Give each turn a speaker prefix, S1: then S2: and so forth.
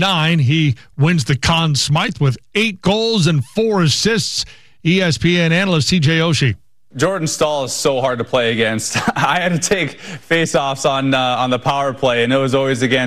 S1: 9. He wins the Conn Smythe with 8 goals and 4 assists. ESPN analyst TJ Oshie.
S2: Jordan Staal is so hard to play against. I had to take face-offs on the power play, and it was always against